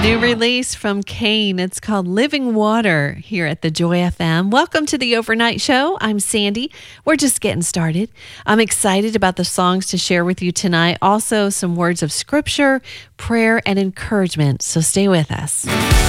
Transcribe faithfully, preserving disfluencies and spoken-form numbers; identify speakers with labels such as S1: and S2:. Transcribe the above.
S1: New release from Kane. It's called Living Water here at the Joy F M. Welcome to the Overnight Show. I'm Sandy. We're just getting started. I'm excited about the songs to share with you tonight. Also, some words of scripture, prayer, and encouragement. So stay with us.